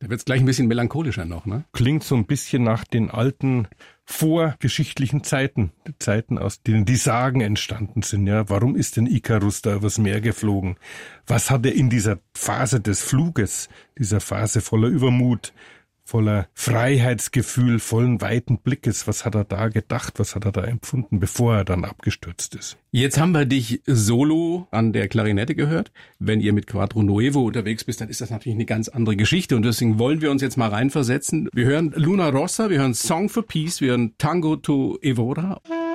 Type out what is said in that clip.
Da wird's gleich ein bisschen melancholischer noch, ne? Klingt so ein bisschen nach den alten vorgeschichtlichen Zeiten, die Zeiten, aus denen die Sagen entstanden sind. Ja, warum ist denn Ikarus da übers Meer geflogen? Was hat er in dieser Phase des Fluges, dieser Phase voller Übermut, voller Freiheitsgefühl, vollen weiten Blickes, was hat er da gedacht, was hat er da empfunden, bevor er dann abgestürzt ist? Jetzt haben wir dich solo an der Klarinette gehört. Wenn ihr mit Quattro Nuevo unterwegs bist, dann ist das natürlich eine ganz andere Geschichte und deswegen wollen wir uns jetzt mal reinversetzen. Wir hören Luna Rossa, wir hören Song for Peace, wir hören Tango to Evora.